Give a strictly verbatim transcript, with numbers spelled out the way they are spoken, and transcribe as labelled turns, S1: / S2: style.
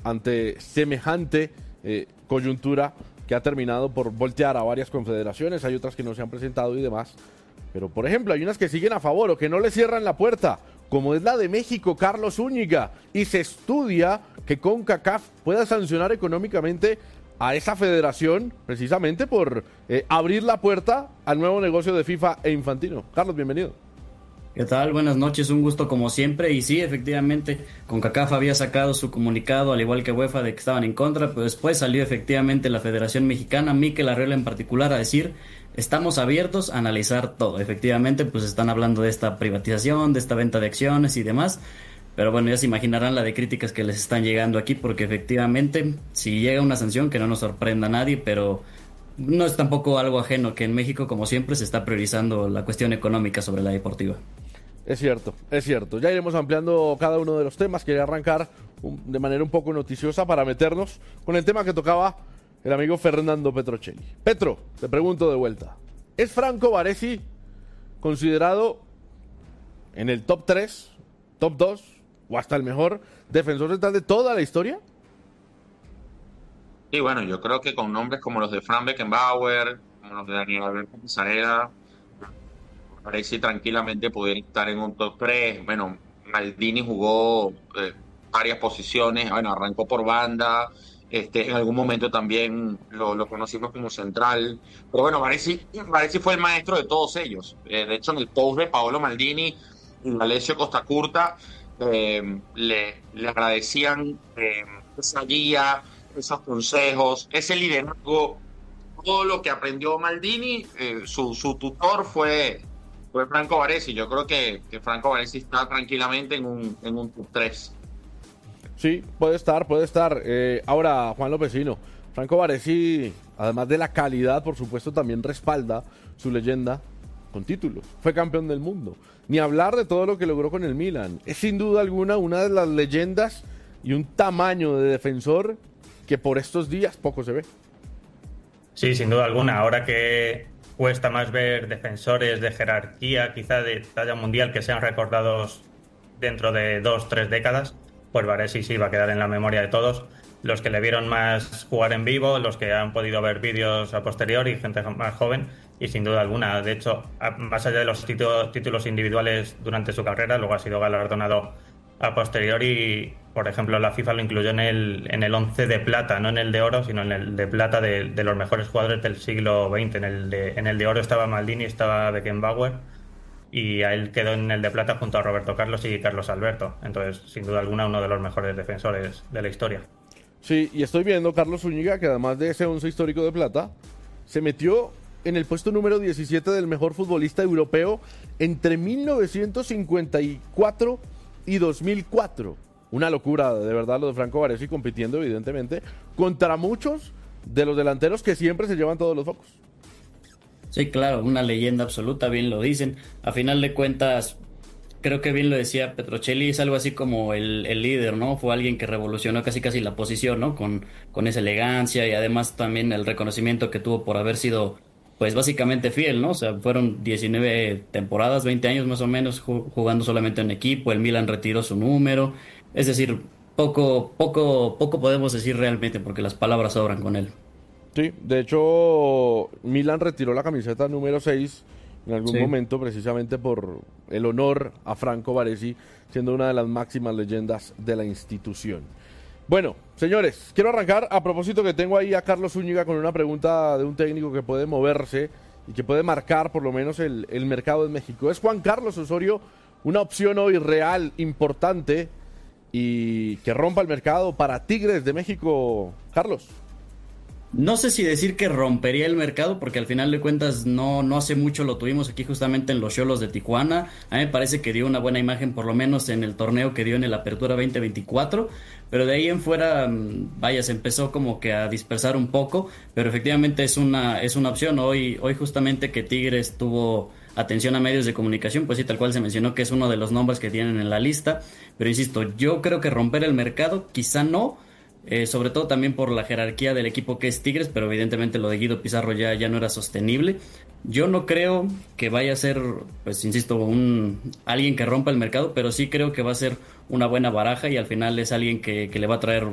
S1: ante semejante eh, coyuntura que ha terminado por voltear a varias confederaciones. Hay otras que no se han presentado y demás. Pero, por ejemplo, hay unas que siguen a favor o que no le cierran la puerta, como es la de México, Carlos Zúñiga. Y se estudia que CONCACAF pueda sancionar económicamente a esa federación precisamente por eh, abrir la puerta al nuevo negocio de FIFA e Infantino. Carlos, bienvenido.
S2: ¿Qué tal? Buenas noches, un gusto como siempre. Y sí, efectivamente, CONCACAF había sacado su comunicado, al igual que UEFA, de que estaban en contra, pero después salió efectivamente la Federación Mexicana, Mikel Arriola en particular, a decir: estamos abiertos a analizar todo. Efectivamente, pues están hablando de esta privatización, de esta venta de acciones y demás. Pero bueno, ya se imaginarán la de críticas que les están llegando aquí, porque efectivamente, si llega una sanción, que no nos sorprenda a nadie, pero no es tampoco algo ajeno, que en México, como siempre, se está priorizando la cuestión económica sobre la deportiva.
S1: Es cierto, es cierto. Ya iremos ampliando cada uno de los temas. Quería arrancar un, de manera un poco noticiosa para meternos con el tema que tocaba el amigo Fernando Petrocelli. Petro, te pregunto de vuelta. ¿Es Franco Baresi considerado en el top tres, top dos o hasta el mejor defensor central de toda la historia?
S3: Sí, bueno, yo creo que con nombres como los de Frank Beckenbauer, como los de Daniel Alberto Pasarela, parece tranquilamente poder estar en un top tres. Bueno, Maldini jugó eh, varias posiciones, bueno, arrancó por banda, este, en algún momento también lo, lo conocimos como central, pero bueno, Baresi, Baresi fue el maestro de todos ellos. Eh, de hecho, en el post de Paolo Maldini y Alessio Costacurta eh, le, le agradecían eh, esa guía, esos consejos, ese liderazgo, todo lo que aprendió Maldini. Eh, su, su tutor fue Fue Franco Baresi. Yo creo que, que Franco Baresi está tranquilamente en un, en un top tres.
S1: Sí, puede estar, puede estar. Eh, ahora, Juan Lopezino, Franco Baresi, además de la calidad, por supuesto, también respalda su leyenda con títulos. Fue campeón del mundo. Ni hablar de todo lo que logró con el Milan. Es sin duda alguna una de las leyendas y un tamaño de defensor que por estos días poco se ve.
S4: Sí, sin duda alguna. Ahora que cuesta más ver defensores de jerarquía, quizá de talla mundial, que sean recordados dentro de dos, tres décadas, pues Baresi sí va a quedar en la memoria de todos. Los que le vieron más jugar en vivo, los que han podido ver vídeos a posteriori, gente más joven, y sin duda alguna. De hecho, más allá de los títulos, títulos individuales durante su carrera, luego ha sido galardonado a posteriori. Por ejemplo, la FIFA lo incluyó en el en el once de plata, no en el de oro, sino en el de plata de, de los mejores jugadores del siglo veinte. En el de, en el de oro estaba Maldini, estaba Beckenbauer, y a él quedó en el de plata junto a Roberto Carlos y Carlos Alberto. Entonces, sin duda alguna, uno de los mejores defensores de la historia.
S1: Sí, y estoy viendo Carlos Zúñiga, que además de ese once histórico de plata, se metió en el puesto número diecisiete del mejor futbolista europeo entre mil novecientos cincuenta y cuatro y dos mil cuatro. Una locura, de verdad, lo de Franco Baresi, compitiendo evidentemente contra muchos de los delanteros que siempre se llevan todos los focos.
S2: Sí, claro, una leyenda absoluta, bien lo dicen. A final de cuentas, creo que bien lo decía Petrocelli, es algo así como el, el líder, ¿no? Fue alguien que revolucionó casi casi la posición, ¿no? Con, con esa elegancia y además también el reconocimiento que tuvo por haber sido, pues básicamente fiel, ¿no? O sea, fueron diecinueve temporadas, veinte años más o menos jugando solamente en equipo. El Milan retiró su número. Es decir, poco, poco, poco podemos decir realmente porque las palabras sobran con él.
S1: Sí, de hecho, Milan retiró la camiseta número seis en algún sí. momento, precisamente por el honor a Franco Baresi, siendo una de las máximas leyendas de la institución. Bueno, señores, quiero arrancar a propósito que tengo ahí a Carlos Zúñiga con una pregunta de un técnico que puede moverse y que puede marcar por lo menos el, el mercado en México. ¿Es Juan Carlos Osorio una opción hoy real, importante y que rompa el mercado para Tigres de México, Carlos?
S2: No sé si decir que rompería el mercado, porque al final de cuentas no, no hace mucho lo tuvimos aquí justamente en los Xolos de Tijuana. A mí me parece que dio una buena imagen, por lo menos en el torneo que dio en el Apertura veinte veinticuatro, pero de ahí en fuera, vaya, se empezó como que a dispersar un poco, pero efectivamente es una, es una opción. Hoy, hoy justamente que Tigres tuvo atención a medios de comunicación, pues sí, tal cual se mencionó que es uno de los nombres que tienen en la lista, pero insisto, yo creo que romper el mercado, quizá no, Eh, sobre todo también por la jerarquía del equipo que es Tigres, pero evidentemente lo de Guido Pizarro ya, ya no era sostenible. Yo no creo que vaya a ser, pues insisto, un alguien que rompa el mercado, pero sí creo que va a ser una buena baraja y al final es alguien que, que le va a traer